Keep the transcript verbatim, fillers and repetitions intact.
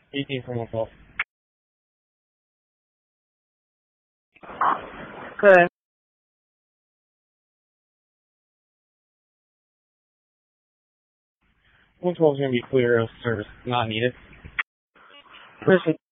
eighteen from one twelve. Good. one twelve is going to be clear of service not needed. Listen.